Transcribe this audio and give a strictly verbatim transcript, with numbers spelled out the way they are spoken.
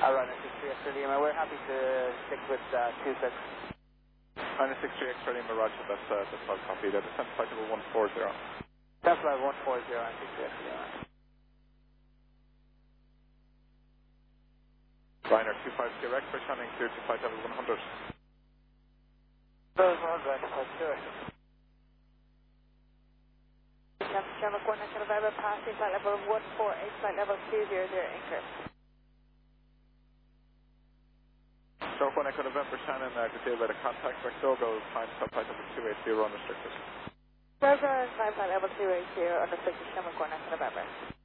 Ryder six three X Lima, we're happy to stick with uh, two six. Ryder six three X Lima, Roger, that's, uh, that's all copy. That's descent flight level one four zero. That's flight one four zero and six three X Lima. Ryder two five zero X, returning clear to flight level one hundred. Those are going to flight two. Channel coordinate November, passing flight level one four eight, flight level two zero zero, anchor. Stroke one Echo November, Shannon, uh, good deal by the contact, Vectogo, climb sub flight level two eight zero, unrestricted. Roger, climb flight level two eight zero, unrestricted, channel coordinate November.